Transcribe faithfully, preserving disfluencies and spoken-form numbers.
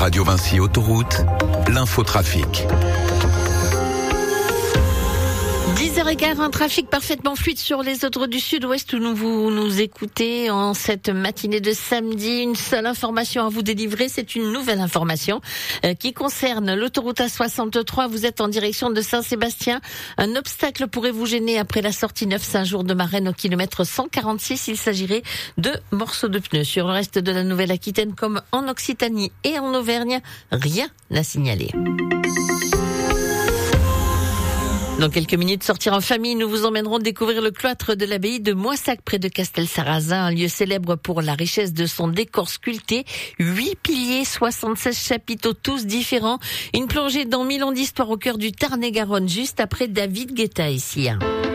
Radio Vinci Autoroute, l'infotrafic. dix heures quinze, un trafic parfaitement fluide sur les autoroutes du sud-ouest où nous vous nous écoutez en cette matinée de samedi. Une seule information à vous délivrer, c'est une nouvelle information euh, qui concerne l'autoroute A soixante-trois. Vous êtes en direction de Saint-Sébastien. Un obstacle pourrait vous gêner après la sortie neuf Saint-Jour-de-Marennes au kilomètre cent quarante-six. Il s'agirait de morceaux de pneus. Sur le reste de la Nouvelle-Aquitaine comme en Occitanie et en Auvergne, rien à signaler. Dans quelques minutes, sortir en famille, nous vous emmènerons découvrir le cloître de l'abbaye de Moissac près de Castelsarrasin, un lieu célèbre pour la richesse de son décor sculpté. Huit piliers, soixante-seize chapiteaux, tous différents. Une plongée dans mille ans d'histoire au cœur du Tarn-et-Garonne, juste après David Guetta ici.